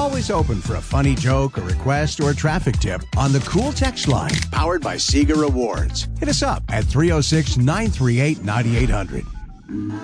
always open for a funny joke, a request, or a traffic tip on the Cool Text Line, powered by Sega Rewards. Hit us up at 306-938-9800.